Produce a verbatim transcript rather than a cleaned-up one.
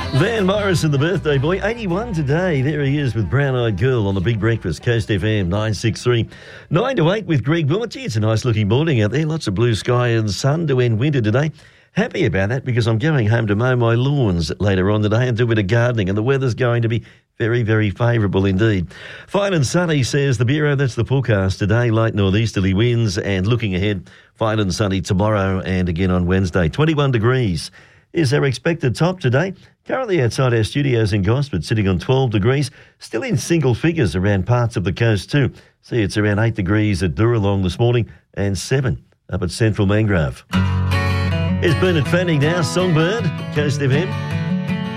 Van Morrison, the birthday boy, eighty-one today. There he is with Brown Eyed Girl on the Big Breakfast, Coast F M nine six three. nine to eight with Greg Wilmot. It's a nice looking morning out there. Lots of blue sky and sun to end winter today. Happy about that because I'm going home to mow my lawns later on today and do a bit of gardening, and the weather's going to be very, very favourable indeed. Fine and sunny, says the Bureau. That's the forecast today. Light northeasterly winds, and looking ahead, fine and sunny tomorrow and again on Wednesday. twenty-one degrees is our expected top today. Currently outside our studios in Gosford, sitting on twelve degrees, still in single figures around parts of the coast too. See, it's around eight degrees at Duralong this morning and seven up at Central Mangrove. It's Bernard Fanning now, Songbird, Coast F M.